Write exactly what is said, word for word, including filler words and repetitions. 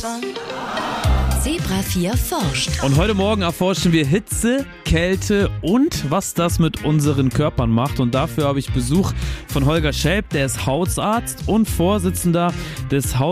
Zebra vier forscht. Und heute Morgen erforschen wir Hitze, Kälte und was das mit unseren Körpern macht. Und dafür habe ich Besuch von Holger Schelp, der ist Hausarzt und Vorsitzender des Haus